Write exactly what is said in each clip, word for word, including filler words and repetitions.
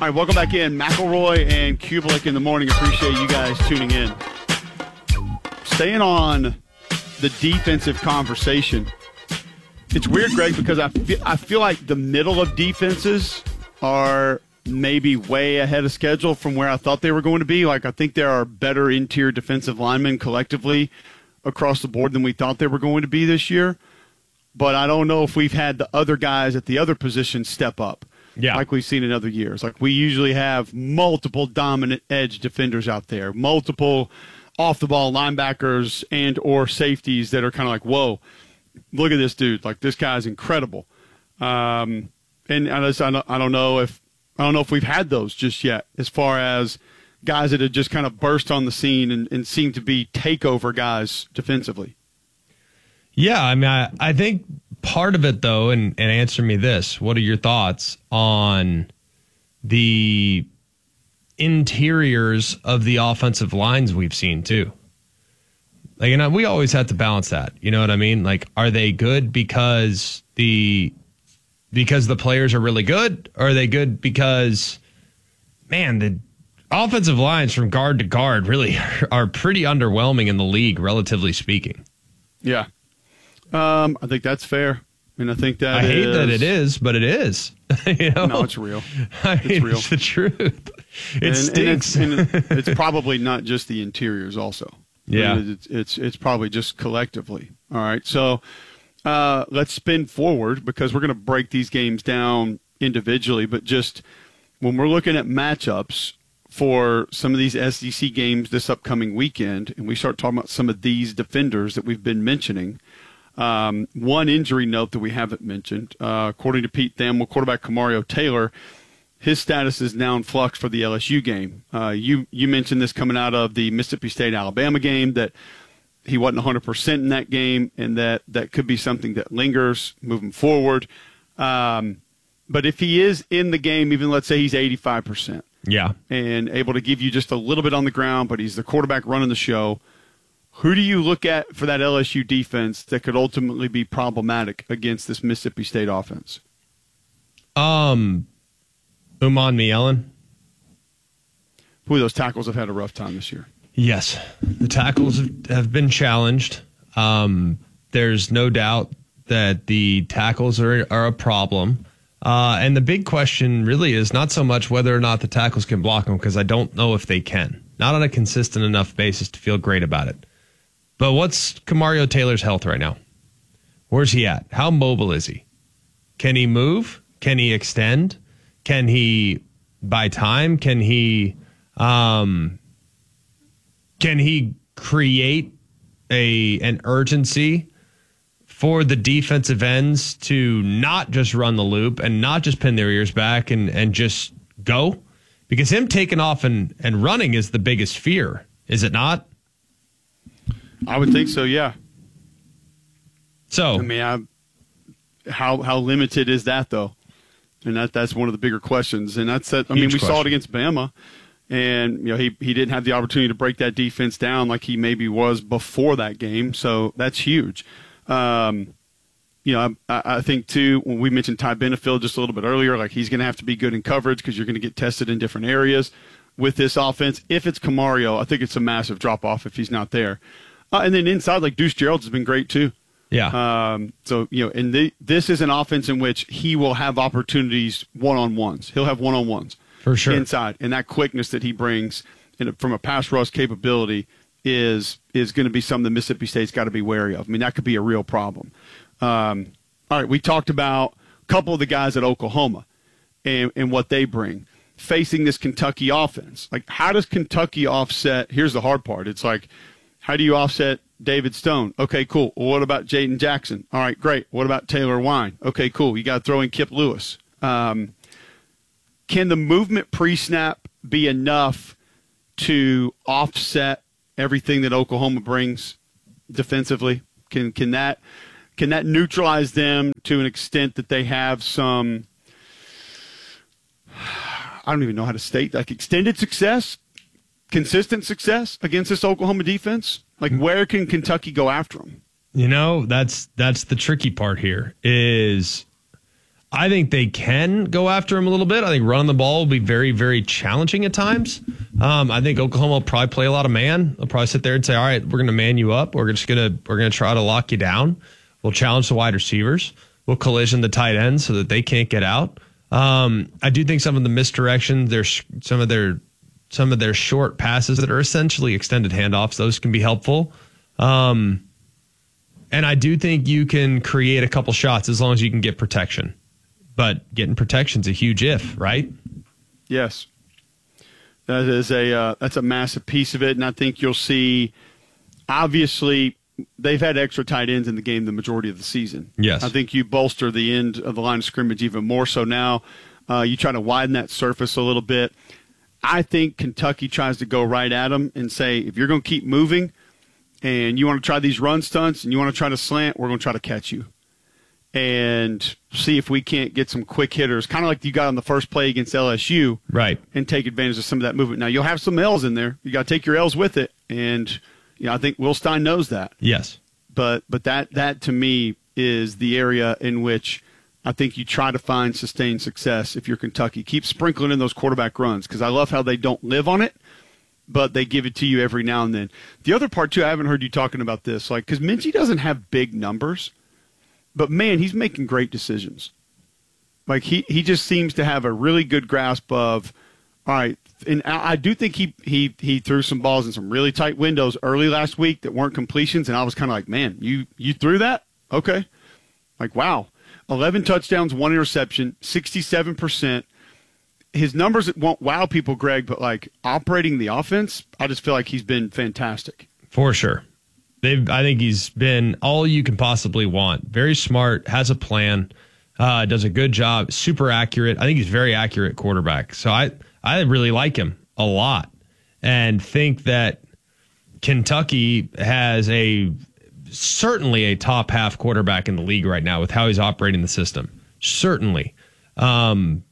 All right, welcome back in. McElroy and Kubalik in the morning. Appreciate you guys tuning in. Staying on the defensive conversation. It's weird, Greg, because I feel, I feel like the middle of defenses are maybe way ahead of schedule from where I thought they were going to be. Like, I think there are better interior defensive linemen collectively across the board than we thought they were going to be this year. But I don't know if we've had the other guys at the other positions step up. Yeah. Like we've seen in other years. Like, we usually have multiple dominant edge defenders out there, multiple off-the-ball linebackers and or safeties that are kind of like, whoa, look at this dude. Like, this guy's incredible. Um, and I, just, I, don't, I don't know if I don't know if we've had those just yet, as far as guys that have just kind of burst on the scene and, and seem to be takeover guys defensively. Yeah, I mean, I, I think part of it, though, and, and answer me this, what are your thoughts on the interiors of the offensive lines we've seen, too? Like, you know, we always have to balance that. You know what I mean? Like, are they good because the because the players are really good? Or are they good because, man, the offensive lines from guard to guard really are pretty underwhelming in the league, relatively speaking? Yeah. Um, I think that's fair. I mean, I think that I hate is... that it is, but it is. You know? No, it's real. I it's mean, real. It's the truth. It and, stinks. And it's, and it's probably not just the interiors also. Yeah. I mean, it's, it's, it's probably just collectively. All right. So uh, let's spin forward, because we're going to break these games down individually. But just when we're looking at matchups for some of these S E C games this upcoming weekend, and we start talking about some of these defenders that we've been mentioning, Um, one injury note that we haven't mentioned, uh, according to Pete Thamel, quarterback Kamario Taylor, his status is now in flux for the L S U game. Uh, you you mentioned this coming out of the Mississippi State-Alabama game, that he wasn't one hundred percent in that game, and that that could be something that lingers moving forward. Um, but if he is in the game, even let's say he's eighty-five percent, yeah, and able to give you just a little bit on the ground, but he's the quarterback running the show, who do you look at for that L S U defense that could ultimately be problematic against this Mississippi State offense? Um, Uman Mielen. Boy, those tackles have had a rough time this year. Yes, the tackles have been challenged. Um, there's no doubt that the tackles are, are a problem. Uh, and the big question really is not so much whether or not the tackles can block them, because I don't know if they can. Not on a consistent enough basis to feel great about it. But what's Kamario Taylor's health right now? Where's he at? How mobile is he? Can he move? Can he extend? Can he buy time? Can he um, can he create a an urgency for the defensive ends to not just run the loop and not just pin their ears back and, and just go? Because him taking off and, and running is the biggest fear, is it not? I would think so, yeah. So, I mean, I, how how limited is that, though? And that that's one of the bigger questions. And that's that. I mean, we question. saw it against Bama, and you know he he didn't have the opportunity to break that defense down like he maybe was before that game. So that's huge. Um, you know, I, I think too, when we mentioned Ty Benefield just a little bit earlier, like he's going to have to be good in coverage because you're going to get tested in different areas with this offense. If it's Kamario, I think it's a massive drop off if he's not there. Uh, and then inside, like Deuce Gerald's has been great too. Yeah. Um, so, you know, and the, this is an offense in which he will have opportunities one-on-ones. He'll have one-on-ones. For sure. Inside. And that quickness that he brings in, from a pass rush capability is is going to be something that Mississippi State's got to be wary of. I mean, that could be a real problem. Um, all right, we talked about a couple of the guys at Oklahoma and, and what they bring. Facing this Kentucky offense. Like, how does Kentucky offset? Here's the hard part. It's like, how do you offset David Stone? Okay, cool. Well, what about Jaden Jackson? All right, great. What about Taylor Wine? Okay, cool. You got to throw in Kip Lewis. Um, can the movement pre-snap be enough to offset everything that Oklahoma brings defensively? Can can that can that neutralize them to an extent that they have some, I don't even know how to state, like extended success? Consistent success against this Oklahoma defense? Like, where can Kentucky go after them? You know, that's that's the tricky part here is I think they can go after him a little bit. I think running the ball will be very, very challenging at times. Um, I think Oklahoma will probably play a lot of man. They'll probably sit there and say, all right, we're going to man you up. We're just going to we're going to try to lock you down. We'll challenge the wide receivers. We'll collision the tight ends so that they can't get out. Um, I do think some of the misdirection, there's some of their some of their short passes that are essentially extended handoffs. Those can be helpful. Um, and I do think you can create a couple shots as long as you can get protection. But getting protection's a huge if, right? Yes. That is a uh, that's a massive piece of it, and I think you'll see, obviously, they've had extra tight ends in the game the majority of the season. Yes. I think you bolster the end of the line of scrimmage even more so now. Uh, you try to widen that surface a little bit. I think Kentucky tries to go right at them and say, if you're going to keep moving and you want to try these run stunts and you want to try to slant, we're going to try to catch you. And see if we can't get some quick hitters, kind of like you got on the first play against L S U, right? And take advantage of some of that movement. Now, you'll have some L's in there. You got to take your L's with it. And, you know, I think Will Stein knows that. Yes. But but that, that, to me, is the area in which I think you try to find sustained success if you're Kentucky. Keep sprinkling in those quarterback runs, because I love how they don't live on it, but they give it to you every now and then. The other part, too, I haven't heard you talking about this, like, because Minchie doesn't have big numbers. But, man, he's making great decisions. Like, he, he just seems to have a really good grasp of, all right, and I do think he, he, he threw some balls in some really tight windows early last week that weren't completions, and I was kind of like, man, you, you threw that? Okay. Like, wow. eleven touchdowns, one interception, sixty-seven percent. His numbers won't wow people, Greg, but, like, operating the offense, I just feel like he's been fantastic. For sure. They've, I think he's been all you can possibly want. Very smart, has a plan, uh, does a good job, super accurate. I think he's very accurate quarterback. So I, I really like him a lot and think that Kentucky has a certainly a top half quarterback in the league right now with how he's operating the system. Certainly. Um,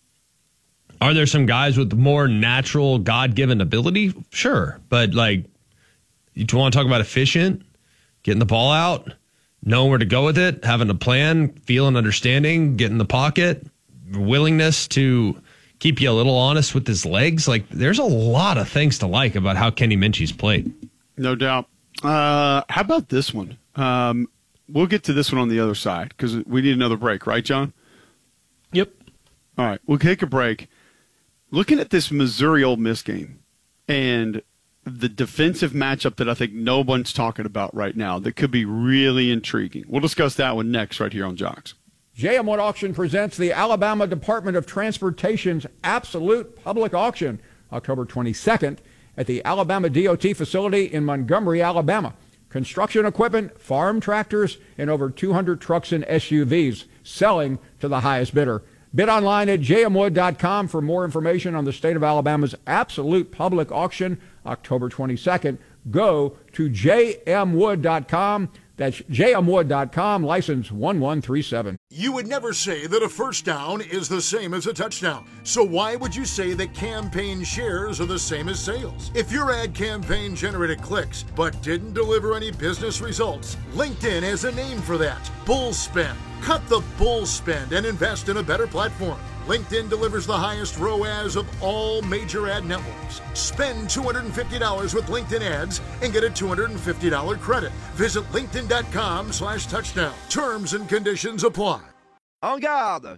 are there some guys with more natural God-given ability? Sure. But like, you want to talk about efficient, getting the ball out, knowing where to go with it, having a plan, feeling, understanding, getting the pocket, willingness to keep you a little honest with his legs. Like, there's a lot of things to like about how Kenny Minchie's played. No doubt. Uh, how about this one? Um, we'll get to this one on the other side because we need another break, right, John? Yep. All right, we'll take a break. Looking at this Missouri-Ole Miss game and the defensive matchup that I think no one's talking about right now that could be really intriguing. We'll discuss that one next right here on Jocks. J M Wood Auction presents the Alabama Department of Transportation's Absolute Public Auction, October twenty-second, at the Alabama D O T facility in Montgomery, Alabama. Construction equipment, farm tractors, and over two hundred trucks and S U Vs selling to the highest bidder. Bid online at j m wood dot com for more information on the state of Alabama's Absolute Public Auction, October twenty-second. Go to j m wood dot com. That's j m wood dot com, license one one three seven. You would never say that a first down is the same as a touchdown. So why would you say that campaign shares are the same as sales? If your ad campaign generated clicks but didn't deliver any business results, LinkedIn has a name for that: bull spend. Cut the bull spend and invest in a better platform. LinkedIn delivers the highest R O A S of all major ad networks. Spend two hundred fifty dollars with LinkedIn ads and get a two hundred fifty dollars credit. Visit linkedin dot com slash touchdown. Terms and conditions apply. En garde!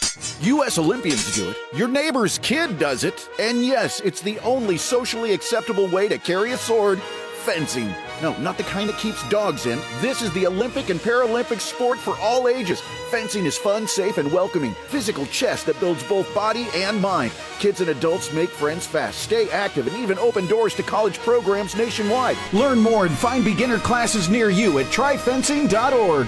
U S Olympians do it, your neighbor's kid does it, and yes, it's the only socially acceptable way to carry a sword: fencing. No, not the kind that keeps dogs in. This is the Olympic and Paralympic sport for all ages. Fencing is fun, safe, and welcoming. Physical chess that builds both body and mind. Kids and adults make friends fast, stay active, and even open doors to college programs nationwide. Learn more and find beginner classes near you at try fencing dot org.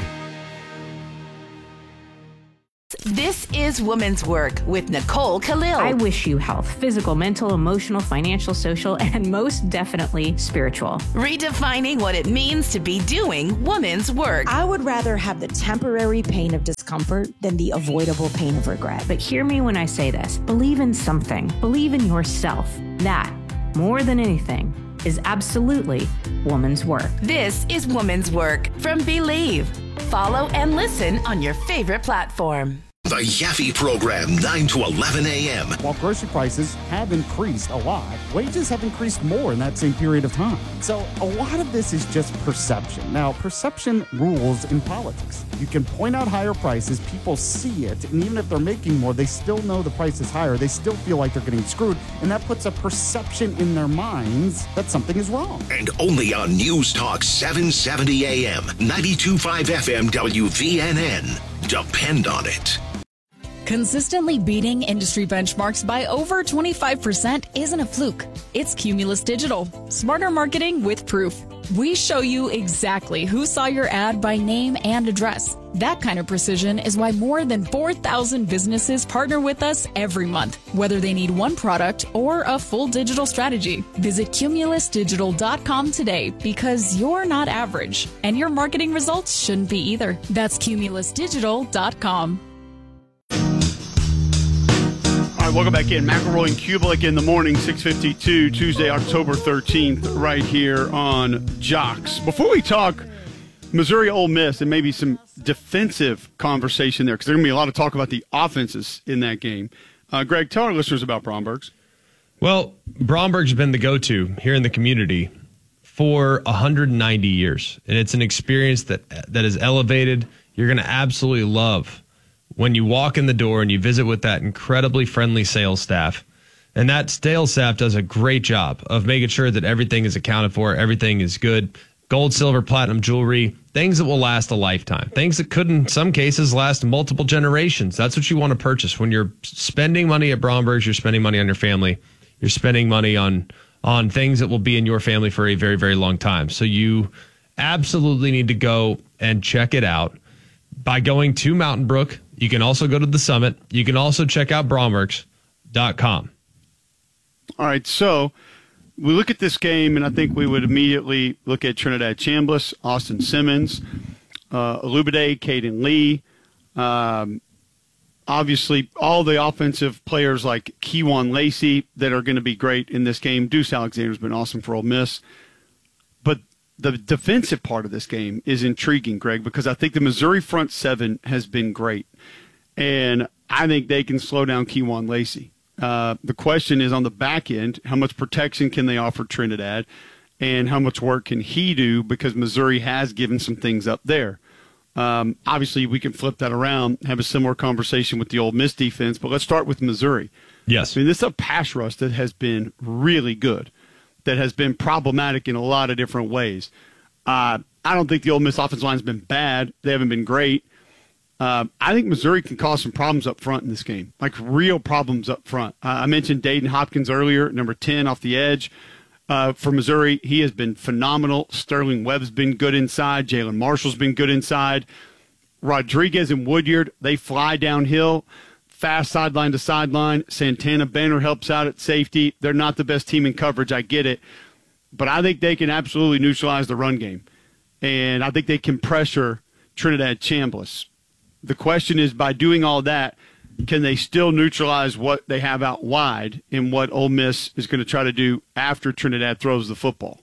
This is Women's Work with Nicole Khalil. I wish you health, physical, mental, emotional, financial, social, and most definitely spiritual. Redefining what it means to be doing women's work. I would rather have the temporary pain of discomfort than the avoidable pain of regret. But hear me when I say this. Believe in something. Believe in yourself. That, more than anything, is absolutely woman's work. This is Women's Work from Believe. Follow and listen on your favorite platform. The Yaffe Program, nine to eleven a.m. While grocery prices have increased a lot, wages have increased more in that same period of time. So a lot of this is just perception. Now, perception rules in politics. You can point out higher prices, people see it, and even if they're making more, they still know the price is higher. They still feel like they're getting screwed, and that puts a perception in their minds that something is wrong. And only on News Talk seven seventy a.m., ninety-two point five F M W V N N. Depend on it. Consistently beating industry benchmarks by over twenty-five percent isn't a fluke. It's Cumulus Digital. Smarter marketing with proof. We show you exactly who saw your ad by name and address. That kind of precision is why more than four thousand businesses partner with us every month, whether they need one product or a full digital strategy. Visit cumulus digital dot com today because you're not average, and your marketing results shouldn't be either. That's cumulus digital dot com. All right, welcome back in. McElroy and Kubelik in the morning, six fifty-two, Tuesday, October thirteenth, right here on Jocks. Before we talk Missouri Ole Miss and maybe some defensive conversation there, because there's going to be a lot of talk about the offenses in that game. Uh, Greg, tell our listeners about Bromberg's. Well, Bromberg's been the go-to here in the community for one hundred ninety years, and it's an experience that that is elevated. You're going to absolutely love when you walk in the door and you visit with that incredibly friendly sales staff. And that sales staff does a great job of making sure that everything is accounted for, everything is good. Gold, silver, platinum jewelry, things that will last a lifetime, things that could in some cases last multiple generations. That's what you want to purchase. When you're spending money at Bromberg's, you're spending money on your family. You're spending money on on things that will be in your family for a very, very long time. So you absolutely need to go and check it out by going to Mountain Brook. You can also go to the Summit. You can also check out brombergs dot com. All right, so we look at this game, and I think we would immediately look at Trinidad Chambliss, Austin Simmons, uh, Olubade, Caden Lee. Um, obviously, all the offensive players like Kewan Lacey that are going to be great in this game. Deuce Alexander's been awesome for Ole Miss. But the defensive part of this game is intriguing, Greg, because I think the Missouri front seven has been great. And I think they can slow down Kewan Lacey. Uh, the question is on the back end, how much protection can they offer Trinidad, and how much work can he do, because Missouri has given some things up there. Um, obviously, we can flip that around, have a similar conversation with the Ole Miss defense, but let's start with Missouri. Yes. I mean, this is a pass rush that has been really good, that has been problematic in a lot of different ways. Uh, I don't think the Ole Miss offensive line has been bad. They haven't been great. Uh, I think Missouri can cause some problems up front in this game, like real problems up front. Uh, I mentioned Dayton Hopkins earlier, number ten off the edge. Uh, for Missouri, he has been phenomenal. Sterling Webb's been good inside. Jalen Marshall's been good inside. Rodriguez and Woodyard, they fly downhill, fast sideline to sideline. Santana Banner helps out at safety. They're not the best team in coverage, I get it. But I think they can absolutely neutralize the run game. And I think they can pressure Trinidad Chambliss. The question is, by doing all that, can they still neutralize what they have out wide and what Ole Miss is going to try to do after Trinidad throws the football?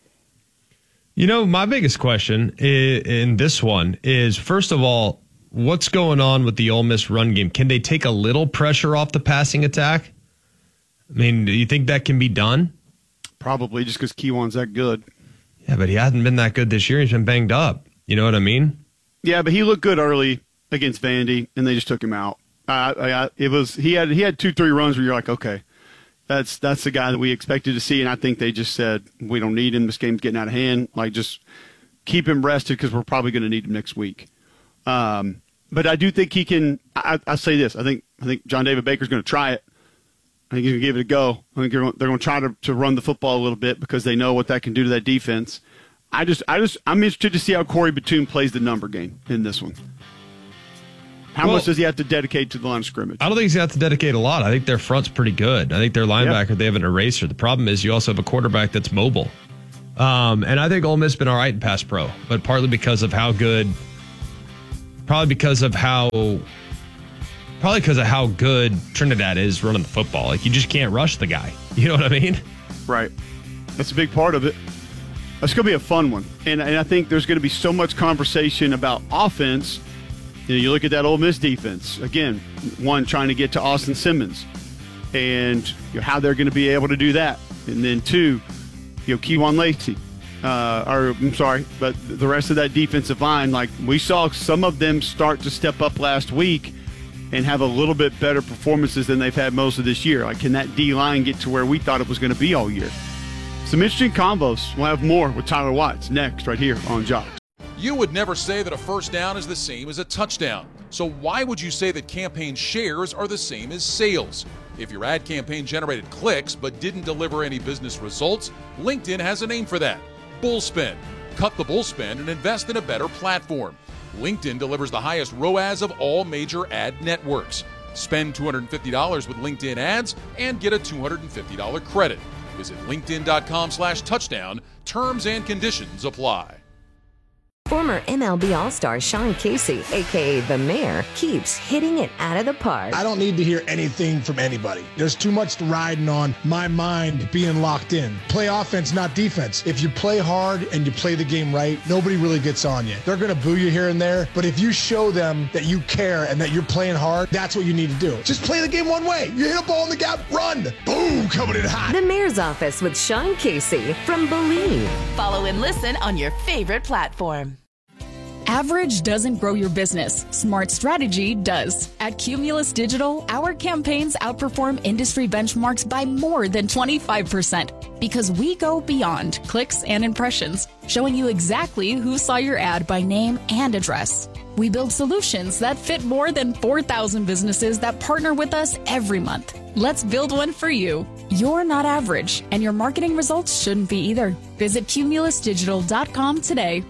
You know, my biggest question in this one is, first of all, what's going on with the Ole Miss run game? Can they take a little pressure off the passing attack? I mean, do you think that can be done? Probably, just because Kewan's that good. Yeah, but he hasn't been that good this year. He's been banged up. You know what I mean? Yeah, but he looked good early against Vandy, and they just took him out. Uh, I, it was he had he had two three runs where you're like, okay, that's that's the guy that we expected to see, and I think they just said we don't need him. This game's getting out of hand. Like, just keep him rested because we're probably going to need him next week. Um, but I do think he can. I, I say this. I think I think John David Baker's going to try it. I think he's going to give it a go. I think they're going, they're going to try to, to run the football a little bit because they know what that can do to that defense. I just I just I'm interested to see how Corey Batum plays the number game in this one. How well, much does he have to dedicate to the line of scrimmage? I don't think he's got to dedicate a lot. I think their front's pretty good. I think their linebacker, yep. They have an eraser. The problem is you also have a quarterback that's mobile. Um, and I think Ole Miss has been all right in pass pro, but partly because of how good, probably because of how, probably because of how good Trinidad is running the football. Like, you just can't rush the guy. You know what I mean? Right. That's a big part of it. It's going to be a fun one. And, and I think there's going to be so much conversation about offense You know, you look at that Ole Miss defense, again, one, trying to get to Austin Simmons and you know, how they're going to be able to do that. And then two, you know, Kewan Lacey, uh, or I'm sorry, but the rest of that defensive line, like we saw some of them start to step up last week and have a little bit better performances than they've had most of this year. Like, can that D-line get to where we thought it was going to be all year? Some interesting combos. We'll have more with Tyler Watts next right here on Jocks. You would never say that a first down is the same as a touchdown. So why would you say that campaign shares are the same as sales? If your ad campaign generated clicks but didn't deliver any business results, LinkedIn has a name for that: bullspend. Cut the bullspend and invest in a better platform. LinkedIn delivers the highest R O A S of all major ad networks. Spend two hundred fifty dollars with LinkedIn ads and get a two hundred fifty dollars credit. Visit linkedin.com slash touchdown. Terms and conditions apply. Former M L B All-Star Sean Casey, a k a. The Mayor, keeps hitting it out of the park. I don't need to hear anything from anybody. There's too much riding on my mind being locked in. Play offense, not defense. If you play hard and you play the game right, nobody really gets on you. They're going to boo you here and there, but if you show them that you care and that you're playing hard, that's what you need to do. Just play the game one way. You hit a ball in the gap, run. Boom, coming in hot. The Mayor's Office with Sean Casey from Believe. Follow and listen on your favorite platform. Average doesn't grow your business. Smart strategy does. At Cumulus Digital, our campaigns outperform industry benchmarks by more than twenty-five percent because we go beyond clicks and impressions, showing you exactly who saw your ad by name and address. We build solutions that fit more than four thousand businesses that partner with us every month. Let's build one for you. You're not average, and your marketing results shouldn't be either. Visit cumulus digital dot com today.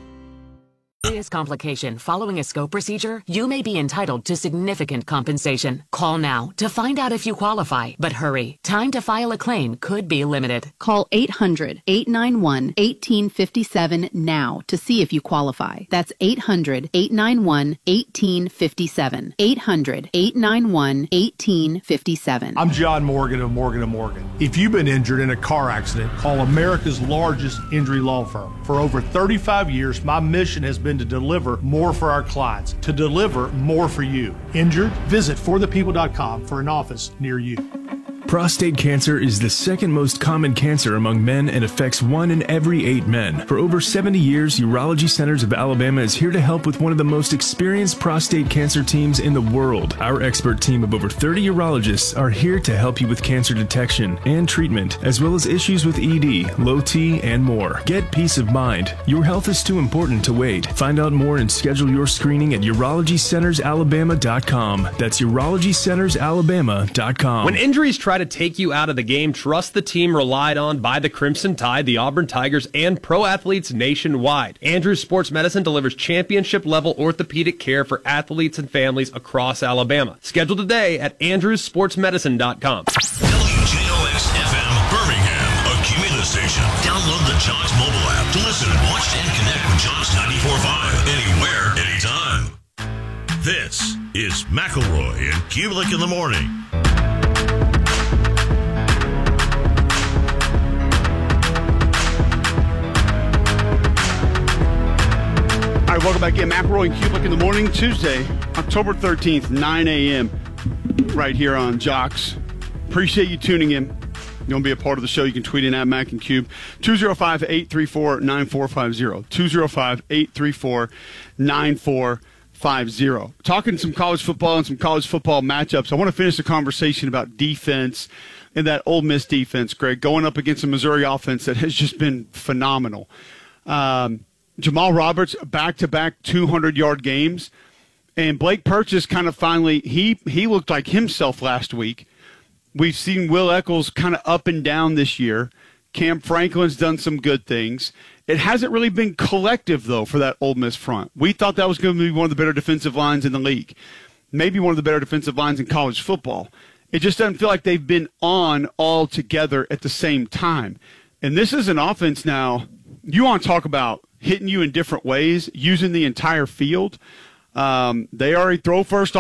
Serious complication following a scope procedure, you may be entitled to significant compensation. Call now to find out if you qualify, but hurry. Time to file a claim could be limited. Call eight hundred, eight nine one, one eight five seven now to see if you qualify. That's eight hundred, eight nine one, one eight five seven. eight hundred, eight nine one, one eight five seven. I'm John Morgan of Morgan and Morgan. If you've been injured in a car accident, call America's largest injury law firm. For over thirty-five years, my mission has been to deliver more for our clients, to deliver more for you. Injured? Visit for the people dot com for an office near you. Prostate cancer is the second most common cancer among men and affects one in every eight men. For over seventy years, Urology Centers of Alabama is here to help with one of the most experienced prostate cancer teams in the world. Our expert team of over thirty urologists are here to help you with cancer detection and treatment, as well as issues with E D, low T, and more. Get peace of mind. Your health is too important to wait. Find out more and schedule your screening at urology centers alabama dot com. That's urology centers alabama dot com. When injuries try to take you out of the game, trust the team relied on by the Crimson Tide, the Auburn Tigers, and pro athletes nationwide. Andrews Sports Medicine delivers championship-level orthopedic care for athletes and families across Alabama. Schedule today at andrews sports medicine dot com. W J O X F M Birmingham, a Cumulus station. Download the Jocks mobile app to listen, watch, and connect with Jocks ninety-four point five anywhere, anytime. This is McElroy and Kubelik in the morning. All right, welcome back in. McElroy and Kubelik in the morning, Tuesday, October thirteenth, nine a.m., right here on Jocks. Appreciate you tuning in. You want to be a part of the show, you can tweet in at Mac and Cube, two oh five, eight three four, nine four five oh, two oh five, eight three four, nine four five oh. Talking some college football and some college football matchups, I want to finish the conversation about defense and that Ole Miss defense, Greg, going up against a Missouri offense that has just been phenomenal. Um, Jamal Roberts, back-to-back two hundred-yard games. And Blake Purchase kind of finally, he he looked like himself last week. We've seen Will Eccles kind of up and down this year. Cam Franklin's done some good things. It hasn't really been collective, though, for that Ole Miss front. We thought that was going to be one of the better defensive lines in the league, maybe one of the better defensive lines in college football. It just doesn't feel like they've been on all together at the same time. And this is an offense now, you want to talk about hitting you in different ways, using the entire field. Um, they already throw first